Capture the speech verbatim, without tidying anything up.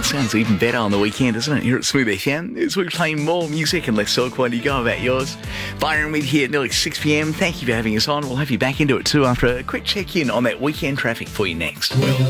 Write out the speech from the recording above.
sounds even better on the weekend, doesn't it? Here at Smooth F M, as we play more music and less talk while you go about yours. Byron with here at nearly six p.m. Thank you for having us on. We'll have you back into it too after a quick check-in on that weekend traffic for you next.